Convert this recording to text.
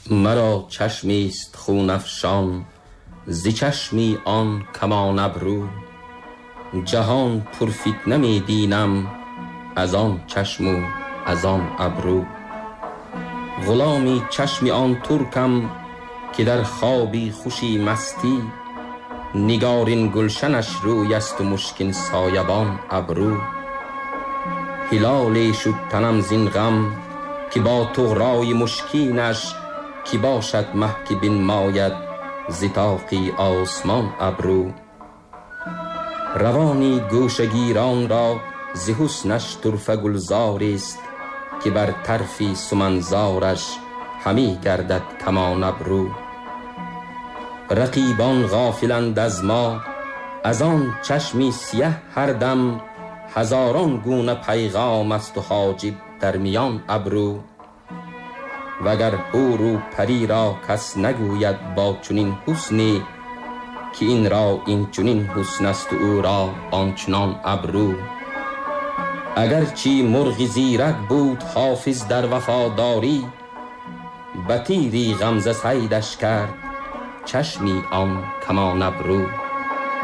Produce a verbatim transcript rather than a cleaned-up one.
مرا چشمی است خون افشان ز چشمی آن کمان ابرو، جهان پر فتنه می بینم از آن چشم و از آن ابرو. غلامی چشمی آن ترکم که در خوابی خوشی مستی، نگارین گلشنش روی است و مشکین سایبان ابرو. هلالی شد تنم زین غم که با طغرای مشکینش، کی باشد مه که بنماید ز طاق آسمان ابرو. روانی گوشه گیران را ز حسنش طرفه گلزار است، که بر طرفی سمنزارش همی گردد کمان ابرو. رقیبان غافلند از ما از آن چشمی سیه، هر دم هزاران گونه پیغام است و حاجب در میان ابرو. وگر حور و پری را کس نگوید با چنین حسنی، که این را این چنین حسن است و او را آنچنان ابرو. اگرچه مرغ زیرک بود حافظ در وفاداری، به تیری غمزه صیدش کرد چشمی آن کمان ابرو.